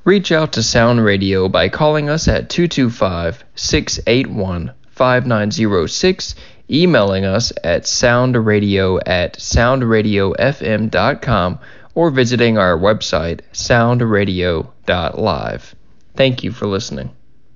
Reach out to Sound Radio by calling us at 225-681-5906, emailing us at soundradio@soundradiofm.com, or visiting our website, soundradio.live. Thank you for listening.